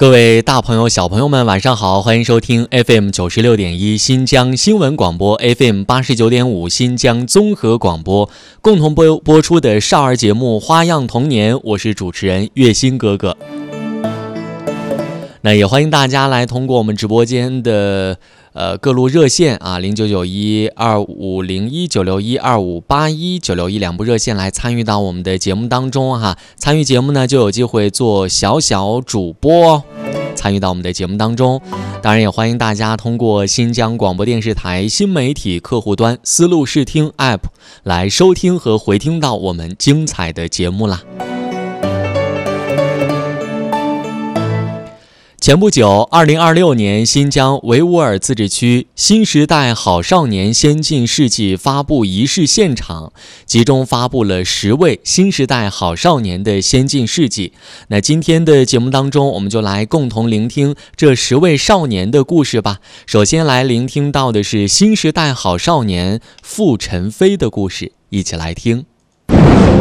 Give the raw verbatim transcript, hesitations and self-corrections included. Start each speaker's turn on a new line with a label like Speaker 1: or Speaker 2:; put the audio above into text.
Speaker 1: 各位大朋友小朋友们晚上好，欢迎收听 F M 九十六点一 新疆新闻广播， F M 八十九点五 新疆综合广播共同播播出的少儿节目花样童年，我是主持人月星哥哥。那也欢迎大家来通过我们直播间的呃各路热线啊，零九九一二五零一九六一二五八一九六一两部热线来参与到我们的节目当中哈。参与节目呢，就有机会做小小主播，参与到我们的节目当中。当然也欢迎大家通过新疆广播电视台新媒体客户端思路视听 App 来收听和回听到我们精彩的节目啦。前不久，二零二六年新疆维吾尔自治区新时代好少年先进事迹发布仪式现场，集中发布了十位新时代好少年的先进事迹。那今天的节目当中，我们就来共同聆听这十位少年的故事吧。首先来聆听到的是新时代好少年傅晨飞的故事，一起来听。